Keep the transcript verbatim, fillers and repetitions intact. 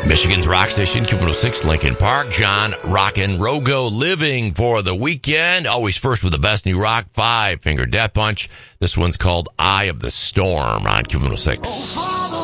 Michigan's rock station, Q one oh six, Lincoln Park. John Rockin' Rogo living for the weekend. Always first with the best new rock, Five Finger Death Punch. This one's called Eye of the Storm on Q one oh six.